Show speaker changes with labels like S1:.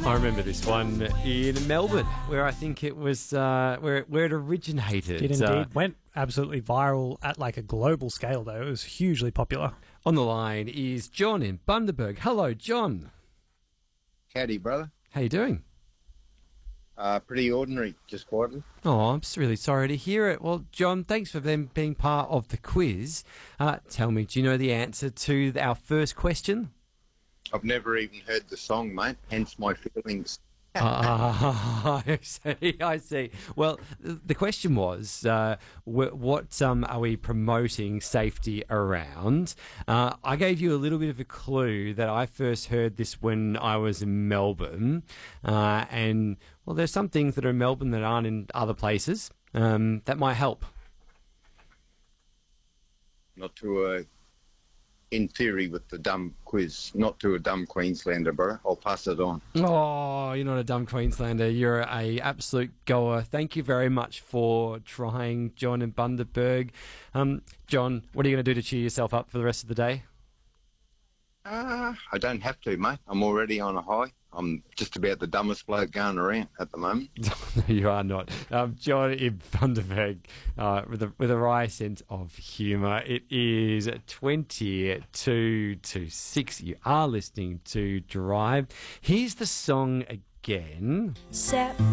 S1: I remember this one in Melbourne, where I think it was where it originated.
S2: It indeed went absolutely viral at like a global scale, though. It was hugely popular.
S1: On the line is John in Bundaberg. Hello, John.
S3: Howdy, brother.
S1: How you doing?
S3: Pretty ordinary, just quietly.
S1: Oh, I'm just really sorry to hear it. Well, John, thanks for them being part of the quiz. Tell me, do you know the answer to our first question?
S3: I've never even heard the song, mate, hence my feelings.
S1: I see. Well, the question was, what are we promoting safety around? I gave you a little bit of a clue that I first heard this when I was in Melbourne. And, well, there's some things that are in Melbourne that aren't in other places. That might help.
S3: Not to in theory with the dumb quiz, not to a dumb Queenslander, bro. I'll pass it on.
S1: Oh, you're not a dumb Queenslander. You're a absolute goer. Thank you very much for trying, John in Bundaberg. John, what are you going to do to cheer yourself up for the rest of the day?
S3: I don't have to, mate. I'm already on a high. I'm just about the dumbest bloke going around at the moment.
S1: No, you are not. John in Bundaberg, with a wry sense of humour. It is 22 to 6. You are listening to Drive. Here's the song again.